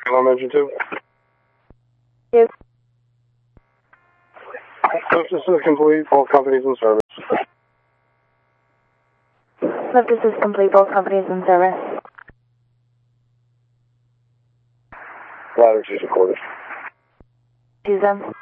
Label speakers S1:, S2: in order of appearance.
S1: Hello, Engine 2.
S2: Yes.
S1: This is complete, all companies in service.
S2: Left this is complete, both companies in service.
S1: Ladder 2 recorded.
S2: Use them.